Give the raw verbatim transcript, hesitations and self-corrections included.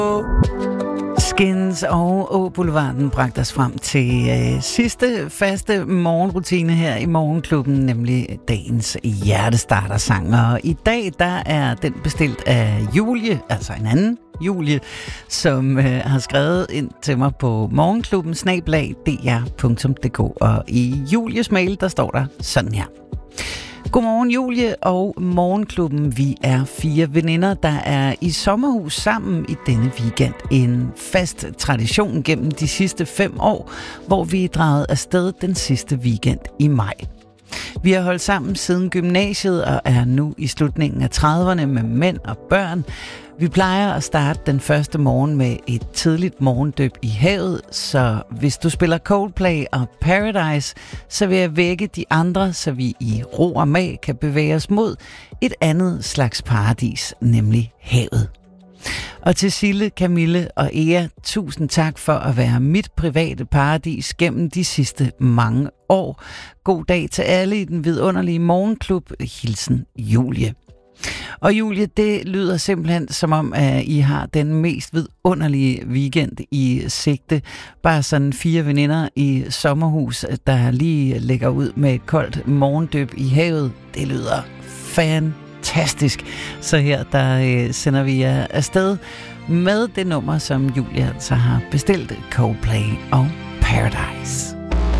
Skins og Å Boulevarden bragte os frem til øh, sidste faste morgenrutine her i Morgenklubben, nemlig dagens hjertestartersang. Og i dag, der er den bestilt af Julie, altså en anden Julie, som øh, har skrevet ind til mig på morgenklubben snabel-a d r punktum d k. Og i Julies mail, der står der sådan her. Godmorgen Julie og Morgenklubben. Vi er fire veninder, der er i sommerhus sammen i denne weekend. En fast tradition gennem de sidste fem år, hvor vi er draget afsted den sidste weekend i maj. Vi har holdt sammen siden gymnasiet og er nu i slutningen af trediverne med mænd og børn. Vi plejer at starte den første morgen med et tidligt morgendøb i havet, så hvis du spiller Coldplay og Paradise, så vil jeg vække de andre, så vi i ro og mag kan bevæge os mod et andet slags paradis, nemlig havet. Og til Sille, Camille og Ea, tusind tak for at være mit private paradis gennem de sidste mange år. God dag til alle i den vidunderlige morgenklub. Hilsen Julie. Og Julie, det lyder simpelthen som om, at I har den mest vidunderlige weekend i sigte. Bare sådan fire veninder i sommerhus, der lige lægger ud med et koldt morgendøb i havet. Det lyder fantastisk. Så her, der øh, sender vi jer afsted med det nummer, som Julie altså har bestilt. Coldplay og Paradise.